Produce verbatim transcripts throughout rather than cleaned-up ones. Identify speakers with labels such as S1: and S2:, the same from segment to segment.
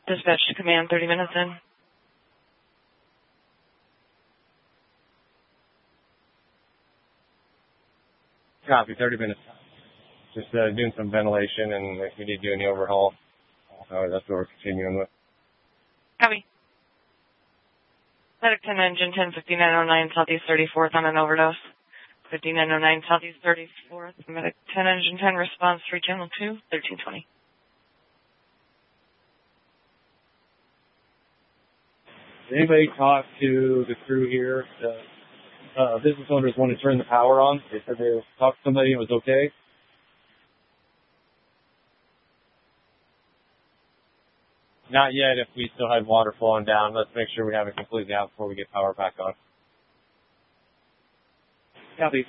S1: Dispatch to command, thirty minutes in.
S2: Copy, thirty minutes. Just uh, doing some ventilation, and if we need to do any overhaul, uh, that's what we're continuing with.
S1: Copy. Medic ten engine ten fifty-nine oh nine Southeast thirty-fourth on an overdose. fifty-nine oh nine Southeast thirty-fourth. Medic ten engine ten response three channel two, thirteen twenty.
S2: Did anybody talk to the crew here? The uh, business owners want to turn the power on. They said they talked to somebody and it was okay. Not yet. If we still had water flowing down, let's make sure we have it completely out before we get power back on. Copy.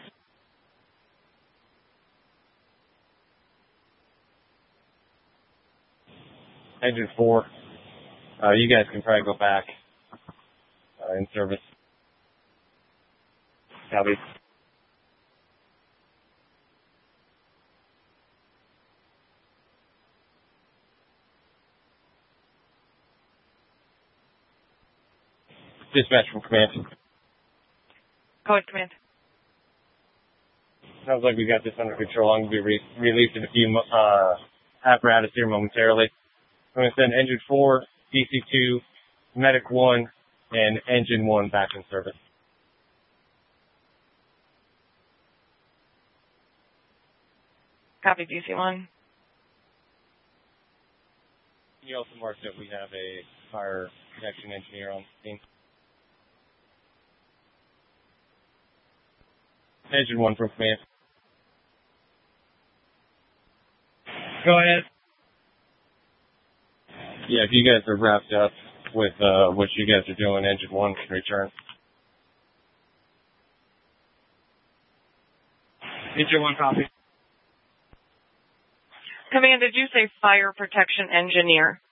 S2: Engine four. Uh, you guys can probably go back uh, in service. Copy. Dispatch from command.
S1: Go ahead, command.
S2: Sounds like we got this under control. I'm going to be re- releasing a few uh, apparatus here momentarily. I'm going to send engine four, D C two, medic one, and engine one back in service.
S1: Copy, D C one.
S2: You also mark that we have a fire protection engineer on the scene. Engine one from command. Go ahead. Yeah, if you guys are wrapped up with uh, what you guys are doing, engine one can return. Engine one copy.
S1: Command, did you say fire protection engineer?